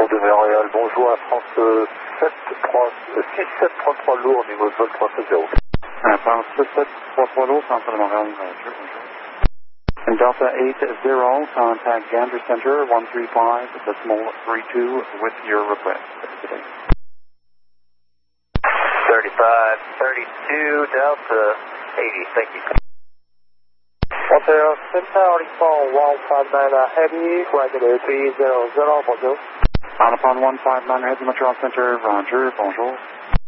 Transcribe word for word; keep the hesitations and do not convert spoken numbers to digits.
de Montréal, bonjour à France sept trois six sept trois trois lourd, niveau de vol trois sept zéro. France six sept trois trois lourd, Centre de Montréal, bonjour, bonjour. And Delta eight zero, contact Gander Center one three five decimal three two with your request. thirty-five thirty-two, Delta eighty, thank you. Hotel Centauri four one five nine Heavy, Wagon three zero zero, bonjour. On upon one five nine, head to Montreal Center, Roger, bonjour.